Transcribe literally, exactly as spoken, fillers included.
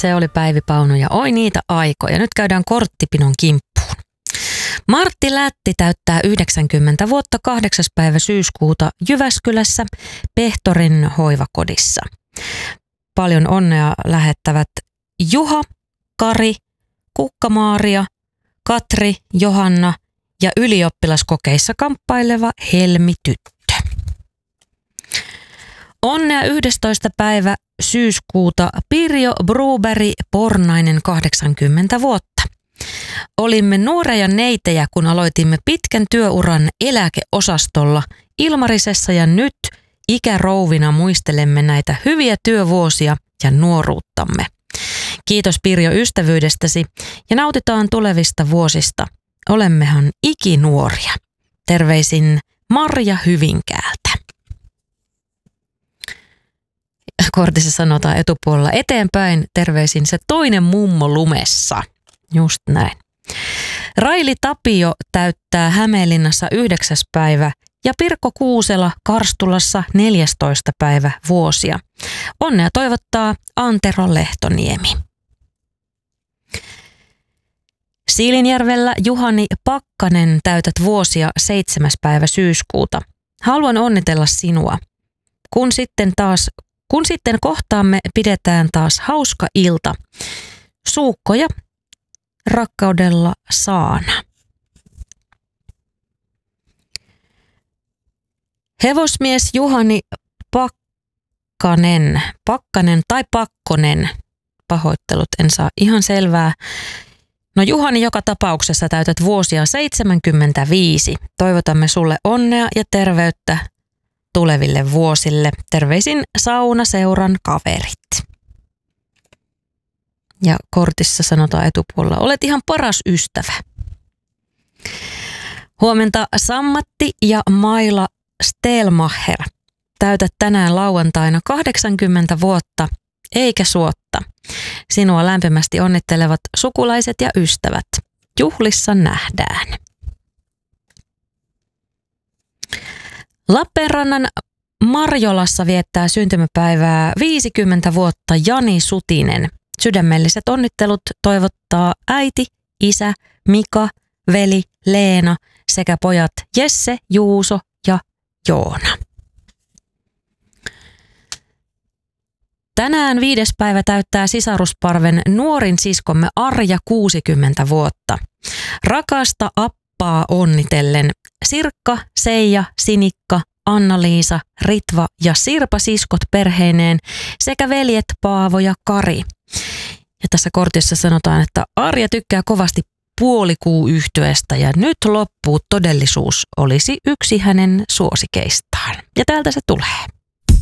Se oli Päivi Pauno ja oi niitä aikoja. Nyt käydään korttipinon kimppuun. Martti Lätti täyttää yhdeksänkymmentä vuotta kahdeksas päivä syyskuuta Jyväskylässä Pehtorin hoivakodissa. Paljon onnea lähettävät Juha, Kari, Kukka-Maaria, Katri, Johanna ja ylioppilaskokeissa kamppaileva Helmi-tyttö. Onnea yhdestoista päivä syyskuuta Pirjo Bruberg Pornainen kahdeksankymmentä vuotta. Olimme nuoreja neitejä, kun aloitimme pitkän työuran eläkeosastolla Ilmarisessa ja nyt ikärouvina muistelemme näitä hyviä työvuosia ja nuoruuttamme. Kiitos Pirjo ystävyydestäsi ja nautitaan tulevista vuosista. Olemmehan ikinuoria. Terveisin Marja Hyvinkäältä. Kortissa sanotaan etupuolella eteenpäin. Terveisin se toinen mummo lumessa. Just näin. Raili Tapio täyttää Hämeenlinnassa yhdeksäs päivä ja Pirkko Kuusela Karstulassa neljästoista päivä vuosia. Onnea toivottaa Antero Lehtoniemi. Siilinjärvellä Juhani Pakkanen täytät vuosia seitsemäs päivä syyskuuta. Haluan onnitella sinua. Kun sitten taas, kun sitten kohtaamme, pidetään taas hauska ilta. Suukkoja rakkaudella Saana. Hevosmies Juhani Pakkanen, Pakkanen tai Pakkonen, pahoittelut, en saa ihan selvää. No Juhani, joka tapauksessa täytät vuosia seitsemänkymmentäviisi. Toivotamme sulle onnea ja terveyttä tuleville vuosille. Terveisin saunaseuran kaverit. Ja kortissa sanotaan etupuolella, olet ihan paras ystävä. Huomenta Sammatti ja Maila Stelmacher. Täytät tänään lauantaina kahdeksankymmentä vuotta, eikä suotta. Sinua lämpimästi onnittelevat sukulaiset ja ystävät. Juhlissa nähdään. Lappeenrannan Marjolassa viettää syntymäpäivää viisikymmentä vuotta Jani Sutinen. Sydämelliset onnittelut toivottaa äiti, isä, Mika, veli, Leena sekä pojat Jesse, Juuso ja Joona. Tänään viides päivä täyttää sisarusparven nuorin siskomme Arja kuusikymmentä vuotta. Rakasta appaa onnitellen Sirkka, Seija, Sinikka, Anna-Liisa, Ritva ja Sirpa siskot perheineen sekä veljet Paavo ja Kari. Ja tässä kortissa sanotaan, että Arja tykkää kovasti puolikuuyhtyeestä ja nyt loppuu todellisuus olisi yksi hänen suosikeistaan. Ja täältä se tulee.